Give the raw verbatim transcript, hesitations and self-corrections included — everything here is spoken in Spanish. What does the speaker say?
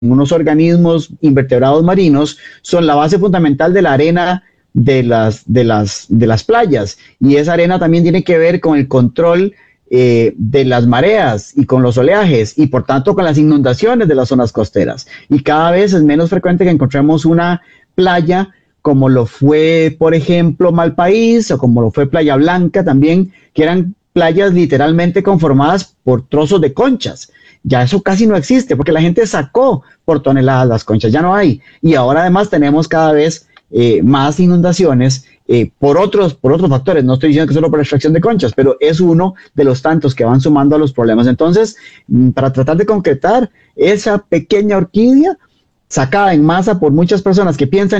unos organismos invertebrados marinos, son la base fundamental de la arena de las, de las, de las playas. Y esa arena también tiene que ver con el control eh, de las mareas y con los oleajes y por tanto con las inundaciones de las zonas costeras. Y cada vez es menos frecuente que encontremos una playa como lo fue, por ejemplo, Malpaís o como lo fue Playa Blanca también, que eran playas literalmente conformadas por trozos de conchas. Ya eso casi no existe porque la gente sacó por toneladas las conchas, ya no hay. Y ahora además tenemos cada vez eh, más inundaciones eh, por, otros, por otros factores. No estoy diciendo que solo por extracción de conchas, pero es uno de los tantos que van sumando a los problemas. Entonces, para tratar de concretar esa pequeña orquídea sacada en masa por muchas personas que piensan